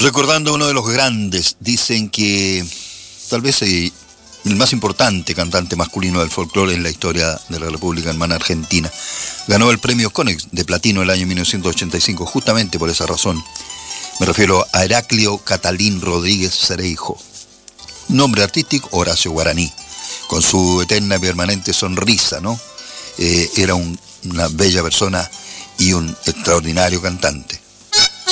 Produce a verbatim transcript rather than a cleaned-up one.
Recordando a uno de los grandes, dicen que tal vez el más importante cantante masculino del folclore en la historia de la República Hermana Argentina. Ganó el premio Conex de platino el año mil novecientos ochenta y cinco, justamente por esa razón. Me refiero a Heraclio Catalín Rodríguez Cereijo. Nombre artístico, Horacio Guaraní, con su eterna y permanente sonrisa, ¿no? Eh, era un, una bella persona y un extraordinario cantante.